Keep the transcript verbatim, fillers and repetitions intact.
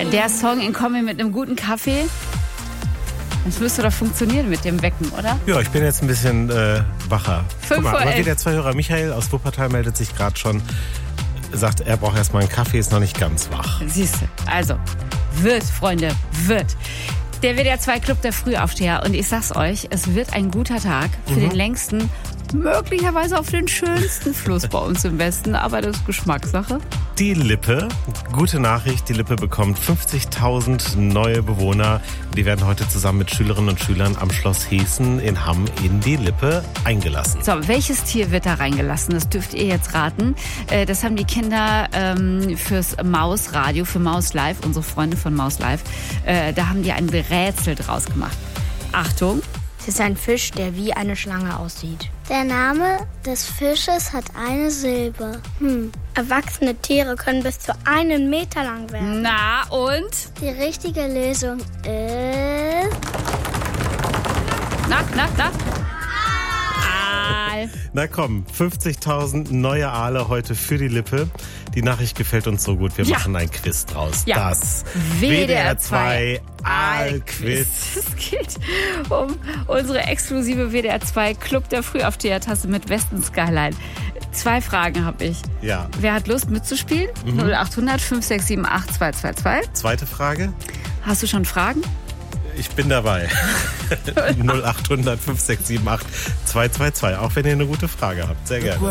Der Song in Kombi mit einem guten Kaffee. Das müsste doch funktionieren mit dem Wecken, oder? Ja, ich bin jetzt ein bisschen äh, wacher. Fünf Guck mal, vor aber elf. der Zwei-Hörer Michael aus Wuppertal meldet sich gerade schon. Sagt, er braucht erstmal einen Kaffee, ist noch nicht ganz wach. Siehst du, also, wird, Freunde, wird. Der W D R zwei Club der Frühaufsteher. Und ich sag's euch, es wird ein guter Tag für Mhm. den längsten, möglicherweise auf den schönsten Fluss bei uns im Westen. Aber das ist Geschmackssache. Die Lippe, gute Nachricht, die Lippe bekommt fünfzigtausend neue Bewohner. Die werden heute zusammen mit Schülerinnen und Schülern am Schloss Heßen in Hamm in die Lippe eingelassen. So, welches Tier wird da reingelassen? Das dürft ihr jetzt raten. Äh, Das haben die Kinder ähm, fürs Mausradio, für Maus Live, unsere Freunde von Maus Live, äh, da haben die ein Rätsel draus gemacht. Achtung. Es ist ein Fisch, der wie eine Schlange aussieht. Der Name des Fisches hat eine Silbe. Hm. Erwachsene Tiere können bis zu einen Meter lang werden. Na und? Die richtige Lösung ist... Na, na, na? Aal. Na komm, fünfzigtausend neue Aale heute für die Lippe. Die Nachricht gefällt uns so gut, wir Ja. machen ein Quiz draus. Ja. Das W W D R zwei Aalquiz. Aalquiz. Es geht um unsere exklusive W D R zwei Club der Frühaufsteher-Tasse mit Westen Skyline. Zwei Fragen habe ich. Ja. Wer hat Lust mitzuspielen? Mhm. null acht hundert fünf sechs sieben acht zwei zwei zwei. Zweite Frage. Hast du schon Fragen? Ich bin dabei. null acht hundert fünf sechs sieben acht zwei zwei zwei. Auch wenn ihr eine gute Frage habt. Sehr gerne.